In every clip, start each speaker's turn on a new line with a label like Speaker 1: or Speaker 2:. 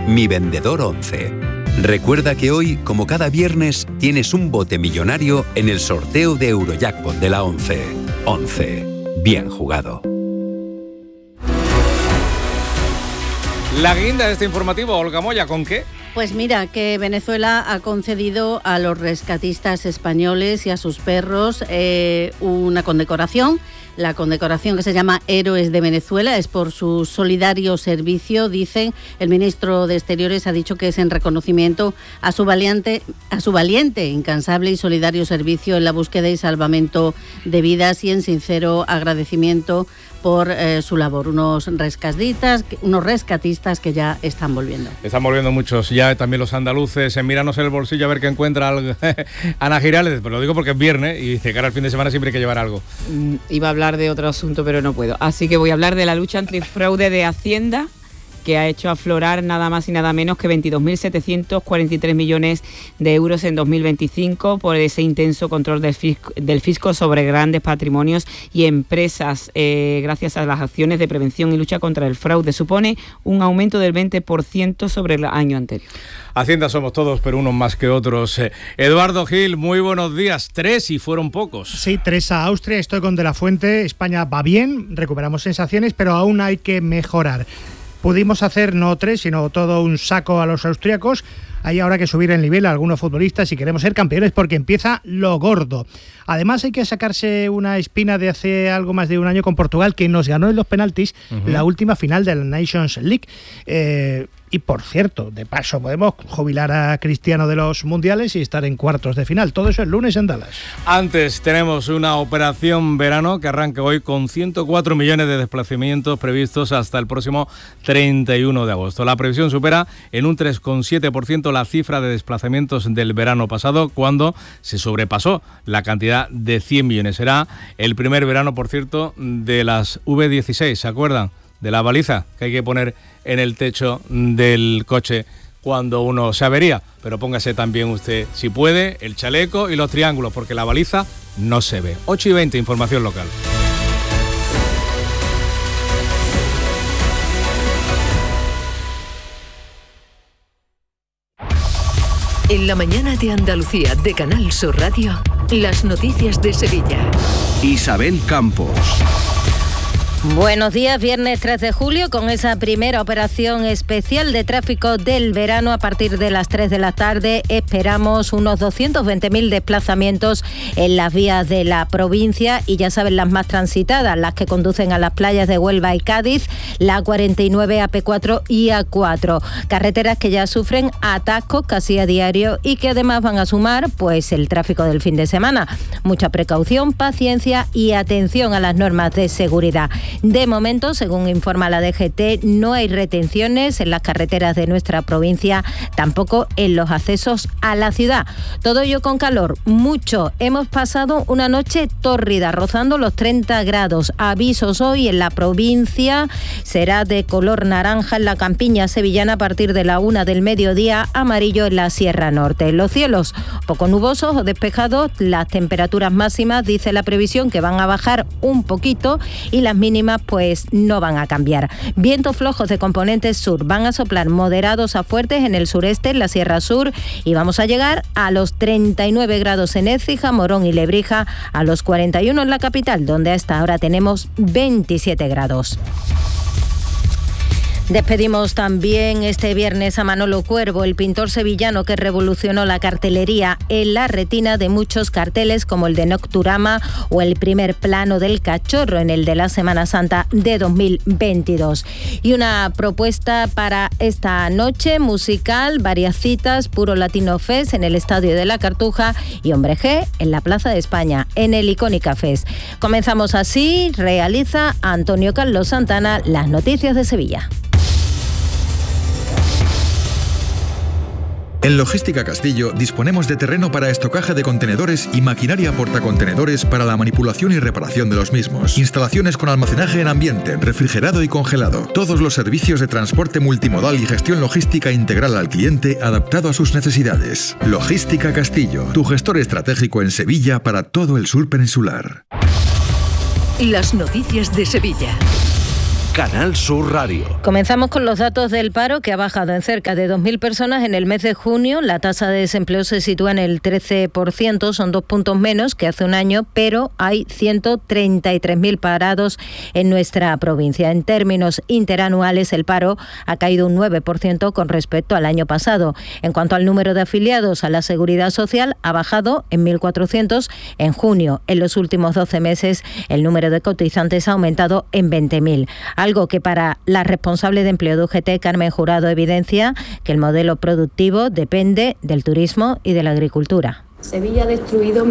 Speaker 1: Mi Vendedor 11. Recuerda que hoy, como cada viernes, tienes un bote millonario en el sorteo de Eurojackpot de la 11. 11. Bien jugado.
Speaker 2: La guinda de este informativo, Olga Moya, ¿con qué?
Speaker 3: Pues mira, que Venezuela ha concedido a los rescatistas españoles y a sus perros una condecoración. La condecoración, que se llama Héroes de Venezuela, es por su solidario servicio, dicen. El ministro de Exteriores ha dicho que es en reconocimiento a su valiente, incansable y solidario servicio en la búsqueda y salvamento de vidas, y en sincero agradecimiento por su labor. Unos rescatistas que ya están volviendo.
Speaker 2: Están volviendo muchos ya, también los andaluces. Míranos en el bolsillo a ver qué encuentra Ana Girales. Pues lo digo porque es viernes y de cara al fin de semana siempre hay que llevar algo.
Speaker 4: Iba a hablar de otro asunto, pero no puedo. Así que voy a hablar de la lucha antifraude de Hacienda, que ha hecho aflorar nada más y nada menos que 22.743 millones de euros en 2025 por ese intenso control del fisco sobre grandes patrimonios y empresas, gracias a las acciones de prevención y lucha contra el fraude. Supone un aumento del 20% sobre el año anterior.
Speaker 2: Hacienda somos todos, pero unos más que otros. Eduardo Gil, muy buenos días. 3 y fueron pocos.
Speaker 5: Sí, 3 a Austria. Estoy con De la Fuente. España va bien, recuperamos sensaciones, pero aún hay que mejorar. Pudimos hacer no 3, sino todo un saco a los austríacos. Hay ahora que subir el nivel a algunos futbolistas si queremos ser campeones, porque empieza lo gordo. Además hay que sacarse una espina de hace algo más de un año con Portugal, que nos ganó en los penaltis la última final de la Nations League. Y por cierto, de paso, podemos jubilar a Cristiano de los mundiales y estar en cuartos de final. Todo eso el lunes en Dallas.
Speaker 2: Antes tenemos una operación verano que arranca hoy con 104 millones de desplazamientos previstos hasta el próximo 31 de agosto. La previsión supera en un 3,7% la cifra de desplazamientos del verano pasado, cuando se sobrepasó la cantidad de 100 millones. Será el primer verano, por cierto, de las V16, ¿se acuerdan? De la baliza que hay que poner en el techo del coche cuando uno se avería. Pero póngase también usted, si puede, el chaleco y los triángulos, porque la baliza no se ve. 8:20, información local.
Speaker 6: En la mañana de Andalucía de Canal Sur Radio, las noticias de Sevilla.
Speaker 7: Isabel Campos.
Speaker 8: Buenos días, viernes 3 de julio, con esa primera operación especial de tráfico del verano. A partir de las 3 de la tarde esperamos unos 220.000 desplazamientos en las vías de la provincia, y ya saben, las más transitadas, las que conducen a las playas de Huelva y Cádiz, la A49, AP4 y A4. Carreteras que ya sufren atascos casi a diario y que además van a sumar pues el tráfico del fin de semana. Mucha precaución, paciencia y atención a las normas de seguridad. De momento, según informa la DGT, no hay retenciones en las carreteras de nuestra provincia, tampoco en los accesos a la ciudad. Todo ello con calor, mucho. Hemos pasado una noche tórrida, rozando los 30 grados. Avisos hoy en la provincia, será de color naranja en la campiña sevillana a partir de la 1 del mediodía, amarillo en la Sierra Norte. Los cielos poco nubosos o despejados, las temperaturas máximas, dice la previsión, que van a bajar un poquito, y las mínimas pues no van a cambiar. Vientos flojos de componente sur, van a soplar moderados a fuertes en el sureste, en la Sierra Sur, y vamos a llegar a los 39 grados en Écija, Morón y Lebrija, a los 41 en la capital, donde a esta hora tenemos 27 grados. Despedimos también este viernes a Manolo Cuervo, el pintor sevillano que revolucionó la cartelería en la retina de muchos carteles, como el de Nocturama o el primer plano del Cachorro en el de la Semana Santa de 2022. Y una propuesta para esta noche musical, varias citas: Puro Latino Fest en el Estadio de la Cartuja y Hombre G en la Plaza de España, en el Icónica Fest. Comenzamos así, realiza Antonio Carlos Santana las noticias de Sevilla.
Speaker 9: En Logística Castillo disponemos de terreno para estocaje de contenedores y maquinaria portacontenedores para la manipulación y reparación de los mismos. Instalaciones con almacenaje en ambiente, refrigerado y congelado. Todos los servicios de transporte multimodal y gestión logística integral al cliente adaptado a sus necesidades. Logística Castillo, tu gestor estratégico en Sevilla para todo el sur peninsular.
Speaker 6: Las noticias de Sevilla.
Speaker 7: Canal Sur Radio.
Speaker 8: Comenzamos con los datos del paro, que ha bajado en cerca de 2.000 personas en el mes de junio. La tasa de desempleo se sitúa en el 13%, son 2 puntos menos que hace un año, pero hay 133.000 parados en nuestra provincia. En términos interanuales, el paro ha caído un 9% con respecto al año pasado. En cuanto al número de afiliados a la Seguridad Social, ha bajado en 1.400 en junio. En los últimos 12 meses, el número de cotizantes ha aumentado en 20.000. Algo que para la responsable de empleo de UGT, Carmen Jurado, evidencia que el modelo productivo depende del turismo y de la agricultura.
Speaker 10: Sevilla ha destruido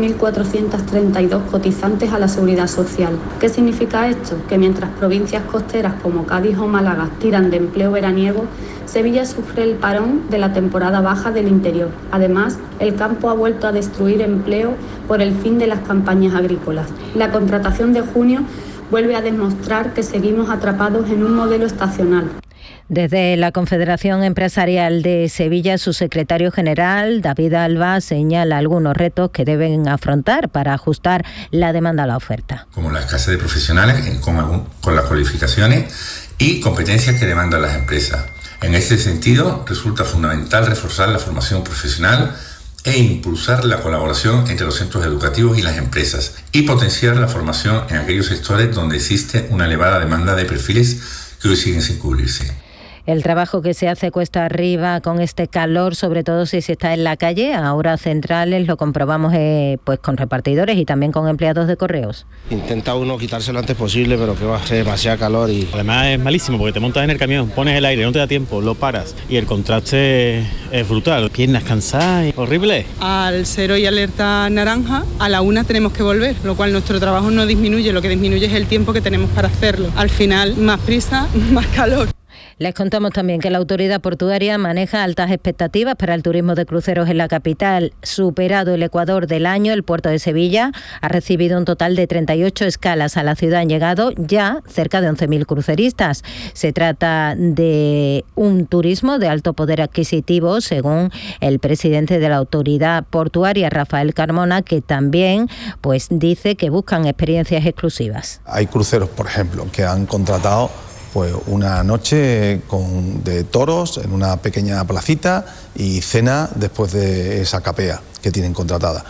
Speaker 10: 1.432 cotizantes a la Seguridad Social. ¿Qué significa esto? Que mientras provincias costeras como Cádiz o Málaga tiran de empleo veraniego, Sevilla sufre el parón de la temporada baja del interior. Además, el campo ha vuelto a destruir empleo por el fin de las campañas agrícolas. La contratación de junio vuelve a demostrar que seguimos atrapados en un modelo estacional.
Speaker 8: Desde la Confederación Empresarial de Sevilla, su secretario general, David Alba, señala algunos retos que deben afrontar para ajustar la demanda a la oferta.
Speaker 11: Como la escasez de profesionales con las cualificaciones y competencias que demandan las empresas. En este sentido, resulta fundamental reforzar la formación profesional e impulsar la colaboración entre los centros educativos y las empresas y potenciar la formación en aquellos sectores donde existe una elevada demanda de perfiles que hoy siguen sin cubrirse.
Speaker 8: El trabajo que se hace cuesta arriba con este calor, sobre todo si se está en la calle, a horas centrales, lo comprobamos pues con repartidores y también con empleados de correos.
Speaker 12: Intenta uno quitárselo antes posible, pero que va a ser demasiado calor y...
Speaker 13: Además es malísimo porque te montas en el camión, pones el aire, no te da tiempo, lo paras y el contraste es brutal. Piernas cansadas, horrible.
Speaker 14: Al 0 y alerta naranja, a la 1 tenemos que volver, lo cual nuestro trabajo no disminuye, lo que disminuye es el tiempo que tenemos para hacerlo. Al final, más prisa, más calor.
Speaker 8: Les contamos también que la autoridad portuaria maneja altas expectativas para el turismo de cruceros en la capital. Superado el Ecuador del año, el puerto de Sevilla ha recibido un total de 38 escalas. A la ciudad han llegado ya cerca de 11.000 cruceristas. Se trata de un turismo de alto poder adquisitivo, según el presidente de la autoridad portuaria, Rafael Carmona, que también pues dice que buscan experiencias exclusivas.
Speaker 15: Hay cruceros, por ejemplo, que han contratado pues una noche de toros en una pequeña placita y cena después de esa capea que tienen contratada.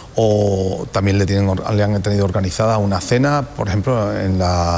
Speaker 15: O también le han tenido organizada una cena, por ejemplo, en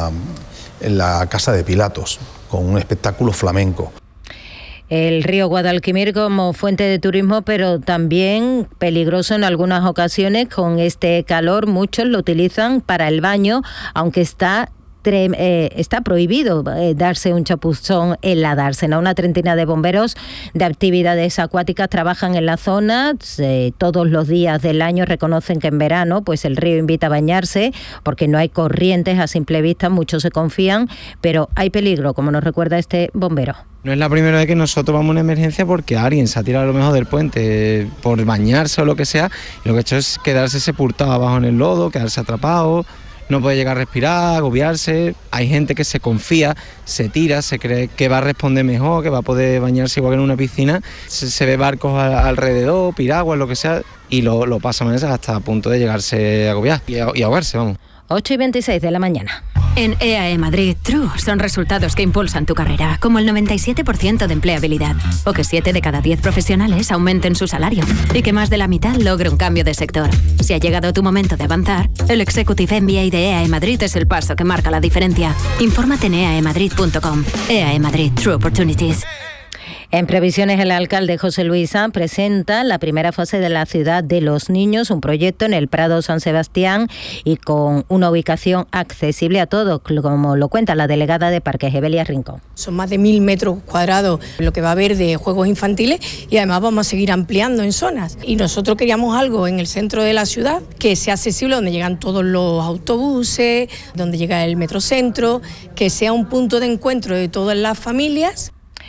Speaker 15: la Casa de Pilatos, con un espectáculo flamenco.
Speaker 8: El río Guadalquivir como fuente de turismo, pero también peligroso en algunas ocasiones con este calor. Muchos lo utilizan para el baño, aunque está prohibido darse un chapuzón en la dársena. Una treintena de bomberos de actividades acuáticas trabajan en la zona todos los días del año. Reconocen que en verano pues el río invita a bañarse porque no hay corrientes a simple vista, muchos se confían, pero hay peligro, como nos recuerda este bombero.
Speaker 16: No es la primera vez que nosotros vamos a una emergencia porque alguien se ha tirado a lo mejor del puente por bañarse o lo que sea, y lo que ha hecho es quedarse sepultado abajo en el lodo, quedarse atrapado. No puede llegar a respirar, agobiarse. Hay gente que se confía, se tira, se cree que va a responder mejor, que va a poder bañarse igual que en una piscina. Se ve barcos alrededor, piraguas, lo que sea, y lo pasan hasta a punto de llegarse a agobiar y ahogarse, vamos.
Speaker 8: 8:26 de la mañana.
Speaker 17: En EAE Madrid, True son resultados que impulsan tu carrera, como el 97% de empleabilidad, o que 7 de cada 10 profesionales aumenten su salario, y que más de la mitad logre un cambio de sector. Si ha llegado tu momento de avanzar, el Executive MBA de EAE Madrid es el paso que marca la diferencia. Infórmate en eaemadrid.com. EAE Madrid, True Opportunities.
Speaker 8: En previsiones, el alcalde José Luis Sanz presenta la primera fase de la Ciudad de los Niños, un proyecto en el Prado San Sebastián y con una ubicación accesible a todos, como lo cuenta la delegada de Parques, Evelia Rincón.
Speaker 18: Son más de 1.000 metros cuadrados lo que va a haber de juegos infantiles y además vamos a seguir ampliando en zonas. Y nosotros queríamos algo en el centro de la ciudad que sea accesible, donde llegan todos los autobuses, donde llega el metrocentro, que sea un punto de encuentro de todas las familias.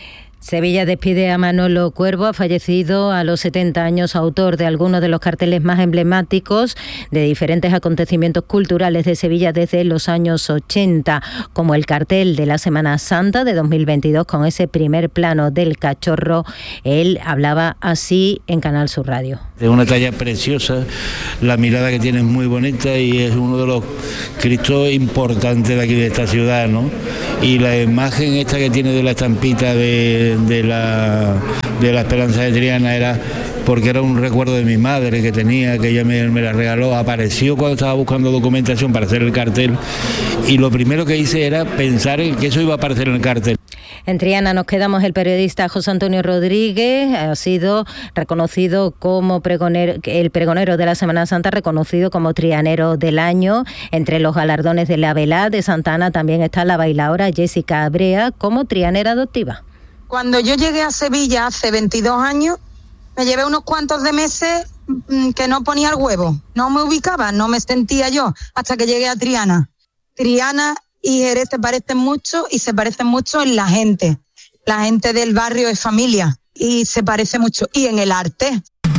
Speaker 8: Sevilla despide a Manolo Cuervo, ha fallecido a los 70 años, autor de algunos de los carteles más emblemáticos de diferentes acontecimientos culturales de Sevilla desde los años 80, como el cartel de la Semana Santa de 2022 con ese primer plano del cachorro. Él hablaba así en Canal Sur Radio.
Speaker 19: Es una talla preciosa, la mirada que tiene es muy bonita y es uno de los cristos importantes de aquí de esta ciudad, ¿no? Y la imagen esta que tiene de la estampita de la Esperanza de Triana era porque era un recuerdo de mi madre que tenía, que ella me la regaló. Apareció cuando estaba buscando documentación para hacer el cartel y lo primero que hice era pensar en que eso iba a aparecer en el cartel.
Speaker 8: En Triana nos quedamos. El periodista José Antonio Rodríguez ha sido reconocido como el pregonero de la Semana Santa, reconocido como trianero del año. Entre los galardones de la Velá de Santa Ana también está la bailaora Jessica Abrea como trianera adoptiva.
Speaker 20: Cuando yo llegué a Sevilla hace 22 años, me llevé unos cuantos de meses que no ponía el huevo, no me ubicaba, no me sentía yo, hasta que llegué a Triana. Triana y Jerez se parecen mucho y se parecen mucho en la gente. La gente del barrio es familia y se parece mucho. Y en el arte.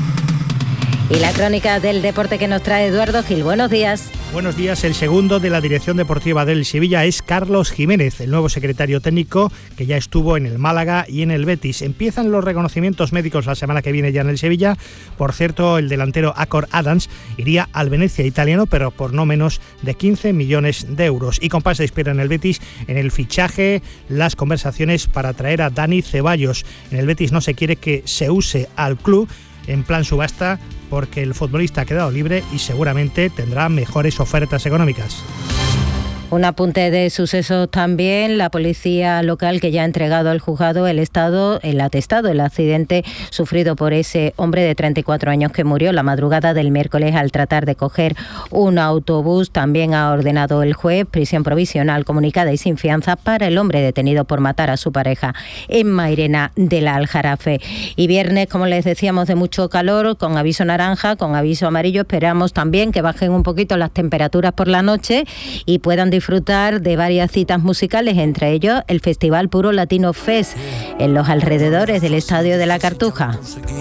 Speaker 8: Y la crónica del deporte que nos trae Eduardo Gil. Buenos días.
Speaker 5: Buenos días. El segundo de la dirección deportiva del Sevilla es Carlos Jiménez, el nuevo secretario técnico que ya estuvo en el Málaga y en el Betis. Empiezan los reconocimientos médicos la semana que viene ya en el Sevilla. Por cierto, el delantero Acor Adams iría al Venecia italiano, pero por no menos de 15 millones de euros. Y compás de espera en el Betis en el fichaje, las conversaciones para traer a Dani Ceballos. En el Betis no se quiere que se use al club en plan subasta porque el futbolista ha quedado libre y seguramente tendrá mejores ofertas económicas.
Speaker 8: Un apunte de sucesos también. La policía local que ya ha entregado al juzgado el atestado, el accidente sufrido por ese hombre de 34 años que murió la madrugada del miércoles al tratar de coger un autobús. También ha ordenado el juez prisión provisional comunicada y sin fianza para el hombre detenido por matar a su pareja en Mairena del Aljarafe. Y viernes, como les decíamos, de mucho calor, con aviso naranja, con aviso amarillo. Esperamos también que bajen un poquito las temperaturas por la noche y puedan disfrutar de varias citas musicales, entre ellos el Festival Puro Latino Fest en los alrededores del Estadio de la Cartuja.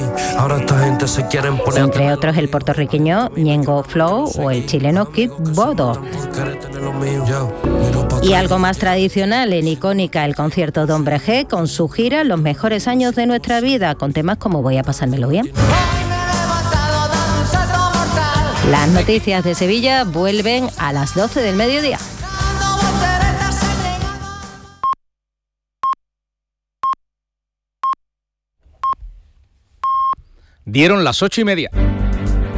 Speaker 8: Entre otros el puertorriqueño Ñengo Flow o el chileno Kid Bodo. Y algo más tradicional en Icónica, el concierto de Hombre G con su gira Los mejores años de nuestra vida, con temas como Voy a pasármelo bien. Las noticias de Sevilla vuelven a las 12 del mediodía.
Speaker 2: Dieron las 8:30.